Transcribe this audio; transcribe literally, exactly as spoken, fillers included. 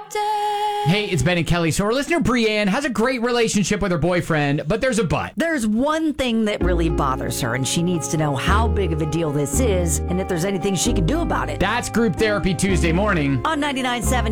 Hey, it's Ben and Kelly. So our listener Brienne has a great relationship with her boyfriend, but there's a but. There's one thing that really bothers her, and she needs to know how big of a deal this is and if there's anything she can do about it. That's Group Therapy Tuesday morning on ninety-nine point seven